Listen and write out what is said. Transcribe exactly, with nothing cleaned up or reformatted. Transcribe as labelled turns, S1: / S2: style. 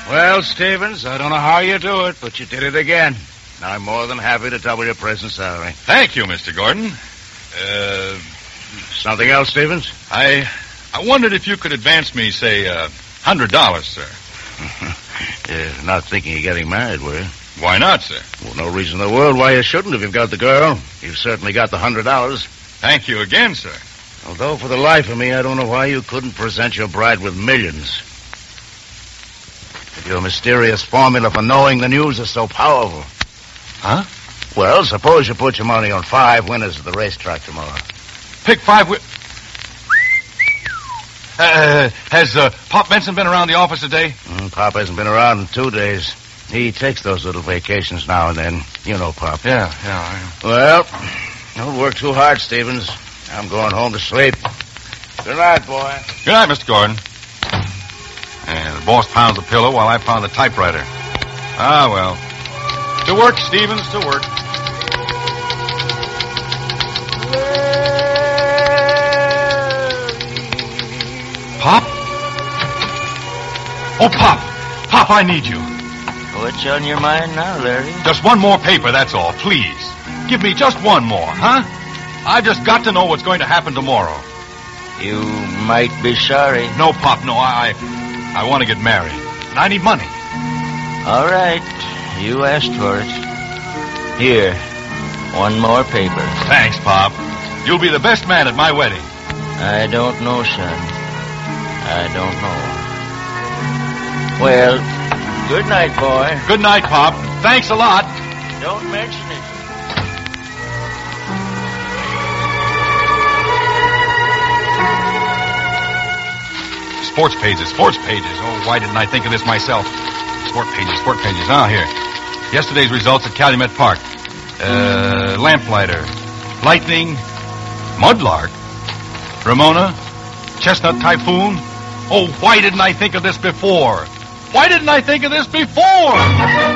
S1: Well, Stevens, I don't know how you do it, but you did it again. I'm more than happy to double your present salary.
S2: Thank you, Mister Gordon. Uh,
S1: Something else, Stevens?
S2: I I wondered if you could advance me, say, a uh, hundred dollars, sir.
S1: You're not thinking of getting married, were you?
S2: Why not, sir?
S1: Well, no reason in the world why you shouldn't if you've got the girl. You've certainly got the hundred dollars.
S2: Thank you again, sir.
S1: Although, for the life of me, I don't know why you couldn't present your bride with millions. If your mysterious formula for knowing the news is so powerful.
S2: Huh?
S1: Well, suppose you put your money on five winners at the racetrack tomorrow.
S2: Pick five wi- Uh, has uh, Pop Benson been around the office today?
S1: Mm, Pop hasn't been around in two days. He takes those little vacations now and then. You know Pop.
S2: Yeah, yeah. I...
S1: Well, don't work too hard, Stevens. I'm going home to sleep. Good night, boy.
S2: Good night, Mister Gordon. And the boss pounds the pillow while I pound the typewriter. Ah, well. To work, Stevens, to work. Pop? Oh, Pop. Pop, I need you.
S3: What's on your mind now, Larry?
S2: Just one more paper, that's all, please. Give me just one more, huh? I've just got to know what's going to happen tomorrow.
S3: You might be sorry.
S2: No, Pop, no. I I, I want to get married. And I need money.
S3: All right. You asked for it. Here. One more paper.
S2: Thanks, Pop. You'll be the best man at my wedding.
S3: I don't know, son. I don't know. Well, good night, boy.
S2: Good night, Pop. Thanks a lot.
S3: Don't mention it.
S2: Sports pages, sports pages. Oh, why didn't I think of this myself? Sport pages, sport pages. Ah, here. Yesterday's results at Calumet Park. Uh, Lamplighter. Lightning. Mudlark. Ramona. Chestnut Typhoon. Oh, why didn't I think of this before? Why didn't I think of this before?